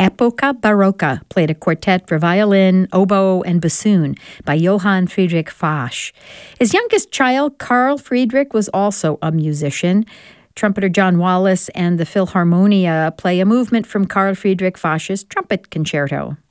Epoca Barocca, played a quartet for violin, oboe, and bassoon by Johann Friedrich Fasch. His youngest child, Carl Friedrich, was also a musician. Trumpeter John Wallace and the Philharmonia play a movement from Carl Friedrich Fasch's Trumpet Concerto.